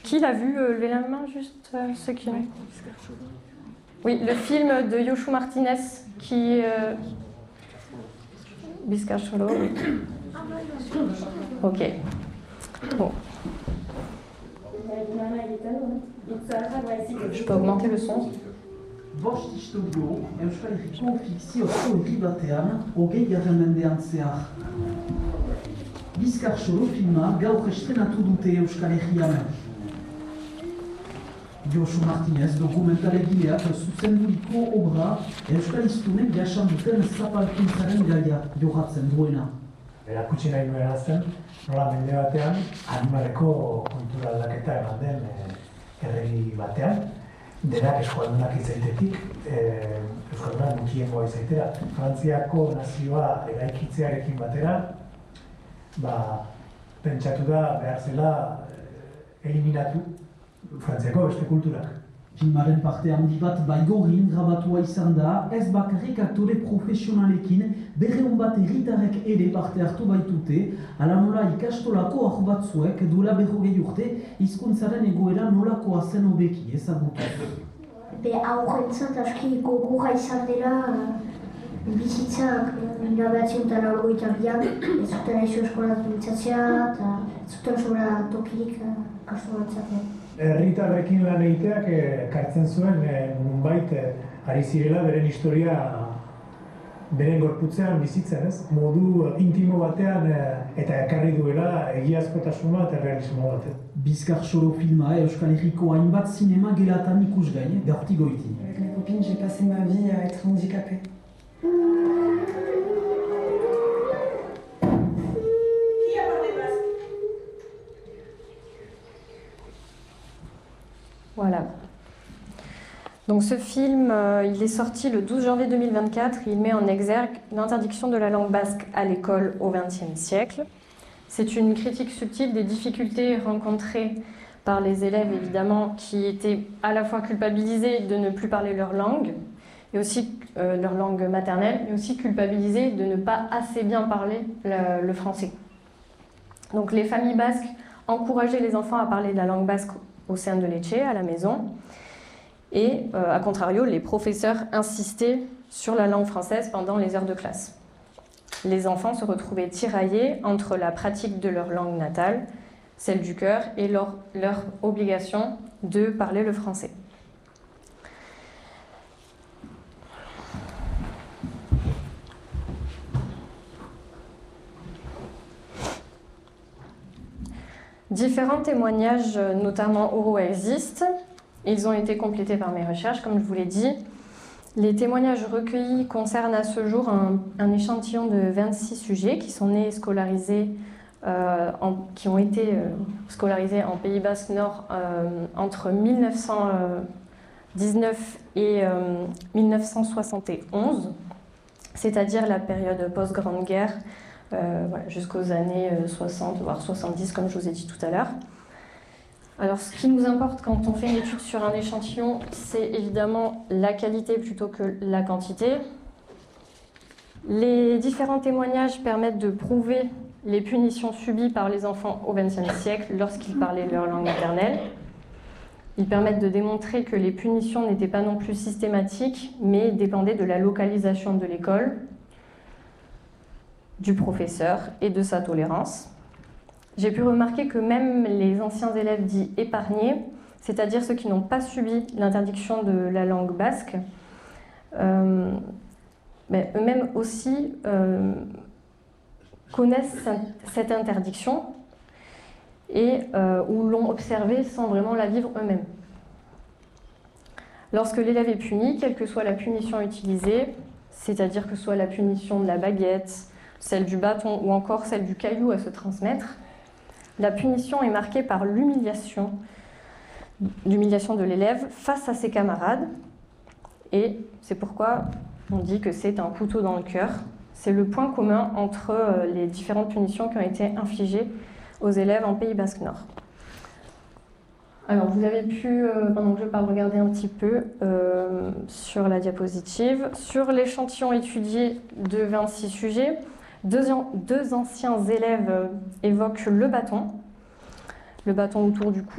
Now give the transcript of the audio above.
Qui l'a vu? Levez la main, juste ceux qui l'ont. Oui, le film de Yoshua Martinez qui... Biscacholo, oui. Ok. Bon. Je peux augmenter le son. Bost istorio Euskal Herriko fikziozko herri batean, 20. mendean zehar. Bizkartxolo filma gaur estrenatu dute Euskal Herrian. Josu Martinez dokumentaregileak zuzenduriko obra euskaliztunek jasan duten zapalkuntzaren gaia jogatzen duena. Erakutsi nahi duena zen, nola mende batean, animaleko kultura aldaketa eman den herri batean, denak eskualdunak izaitetik, euskaldunak mukiengoa izaitera. Frantziako nazioa eraikitzearekin batera, pentsatu da behar zela eliminatu Frantziako beste kulturak. Filmaren parte handi bat Baigorin grabatua izan da, ez bakarrik aktore profesionalekin, 200 bat herritarrek ere parte hartu baitute, ala nola ikastolako hor batzuek duela 40 urte hizkuntzaren egoera nolakoa zen hobeki ezagutu. Aurrentzat aski gogorra izan dela bizitzak 1982an, ez zuten aizu eskolak biltzatzea eta ez zuten sobra tokirik kastoratzatea. Herritarrekin lan egiteak ekartzen zuen nonbait ari zirela beren historia beren gorputzean bizitzen, ez? Modu intimo batean eta ekarri duela egiazkotasuna eta realismo bat. Bizkartxolo filma Euskal Herriko hainbat zinema gelatan ikusgai, gaurti goiti. Avec mes copines, j'ai passé ma vie à être handicapée. Voilà. Donc ce film, il est sorti le 12 janvier 2024. Il met en exergue l'interdiction de la langue basque à l'école au XXe siècle. C'est une critique subtile des difficultés rencontrées par les élèves, évidemment, qui étaient à la fois culpabilisés de ne plus parler leur langue, et aussi leur langue maternelle, mais aussi culpabilisés de ne pas assez bien parler le français. Donc les familles basques encourageaient les enfants à parler de la langue basque au sein de l'Etxe, à la maison. Et, à contrario, les professeurs insistaient sur la langue française pendant les heures de classe. Les enfants se retrouvaient tiraillés entre la pratique de leur langue natale, celle du cœur, et leur obligation de parler le français. Différents témoignages, notamment oraux, existent. Ils ont été complétés par mes recherches, comme je vous l'ai dit. Les témoignages recueillis concernent à ce jour un échantillon de 26 sujets qui sont nés scolarisés, qui ont été scolarisés en Pays Basque Nord entre 1919 et 1971, c'est-à-dire la période post-Grande Guerre, voilà, jusqu'aux années 60, voire 70, comme je vous ai dit tout à l'heure. Alors, ce qui nous importe quand on fait une étude sur un échantillon, c'est évidemment la qualité plutôt que la quantité. Les différents témoignages permettent de prouver les punitions subies par les enfants au XXe siècle lorsqu'ils parlaient leur langue maternelle. Ils permettent de démontrer que les punitions n'étaient pas non plus systématiques, mais dépendaient de la localisation de l'école, du professeur et de sa tolérance. J'ai pu remarquer que même les anciens élèves dits épargnés, c'est-à-dire ceux qui n'ont pas subi l'interdiction de la langue basque, eux-mêmes aussi connaissent cette interdiction et ou l'ont observée sans vraiment la vivre eux-mêmes. Lorsque l'élève est puni, quelle que soit la punition utilisée, c'est-à-dire que ce soit la punition de la baguette, celle du bâton ou encore celle du caillou à se transmettre, la punition est marquée par l'humiliation de l'élève face à ses camarades. Et c'est pourquoi on dit que c'est un couteau dans le cœur. C'est le point commun entre les différentes punitions qui ont été infligées aux élèves en Pays Basque Nord. Alors vous avez pu, pendant que je parle, regarder un petit peu sur la diapositive. Sur l'échantillon étudié de 26 sujets, deux anciens élèves évoquent le bâton autour du cou.